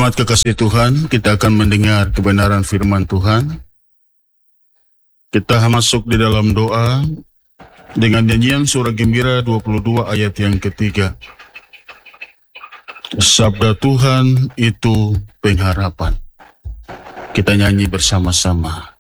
Jemaat kekasih Tuhan, kita akan mendengar kebenaran firman Tuhan. Kita masuk di dalam doa dengan nyanyian surah Gembira 22 ayat yang ketiga. Sabda Tuhan itu pengharapan. Kita nyanyi bersama-sama.